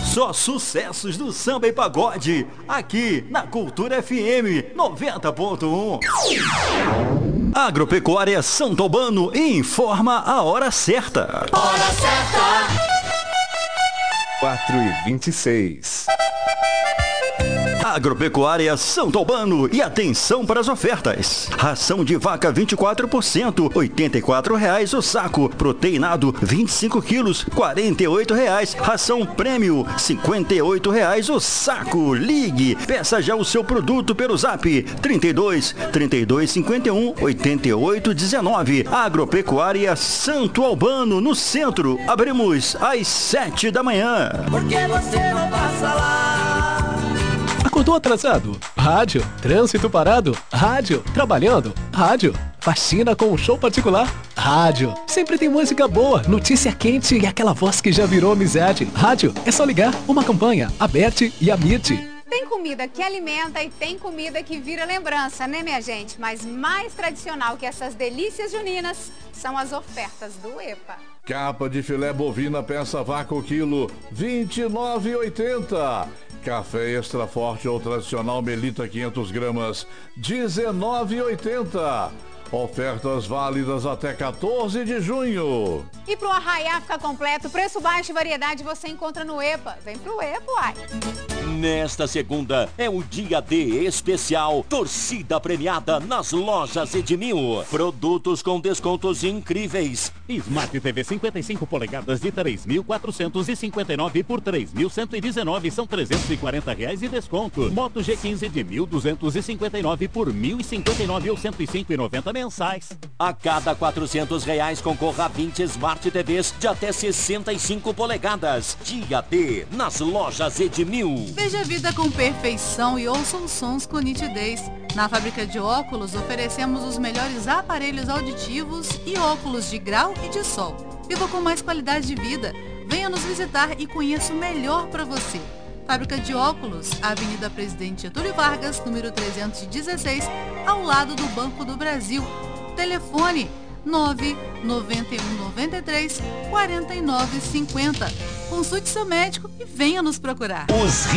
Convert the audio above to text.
Só sucessos do samba e pagode, aqui na Cultura FM 90.1. Agropecuária Santo Albano informa a hora certa. Hora certa. 4h26. Agropecuária Santo Albano, e atenção para as ofertas. Ração de vaca 24%, R$ 84,00 o saco. Proteinado 25 quilos, R$ 48,00. Ração prêmio, R$ 58,00 o saco. Ligue, peça já o seu produto pelo Zap 32 51 88 19. Agropecuária Santo Albano, no centro. Abrimos às 7 da manhã. Por que você não passa lá? Acordou atrasado? Rádio. Trânsito parado? Rádio. Trabalhando? Rádio. Faxina com um show particular? Rádio. Sempre tem música boa, notícia quente e aquela voz que já virou amizade. Rádio. É só ligar. Uma campanha. Aberte e Amite. Tem comida que alimenta e tem comida que vira lembrança, né, minha gente? Mas mais tradicional que essas delícias juninas são as ofertas do EPA. Capa de filé bovina peça vácuo quilo, R$ 29,80. Café extra forte ou tradicional Melita 500 gramas, R$ 19,80. Ofertas válidas até 14 de junho. E pro arraiá ficar completo, preço baixo e variedade você encontra no EPA. Vem pro EPA, uai. Nesta segunda é o dia D especial Torcida Premiada nas lojas Edmil. Produtos com descontos incríveis. Smart TV 55 polegadas de 3.459 por 3.119 são R$340 e desconto. Moto G15 de 1.259 por 1.059 ou 105,90 mensais. A cada R$400 concorra a 20 Smart TVs de até 65 polegadas. Dia D nas lojas Edmil. Veja a vida com perfeição e ouça os sons com nitidez. Na fábrica de óculos oferecemos os melhores aparelhos auditivos e óculos de grau e de sol. Viva com mais qualidade de vida. Venha nos visitar e conheça o melhor para você. Fábrica de óculos, Avenida Presidente Getúlio Vargas, número 316, ao lado do Banco do Brasil. Telefone 99193 4950. Consulte seu médico e venha nos procurar.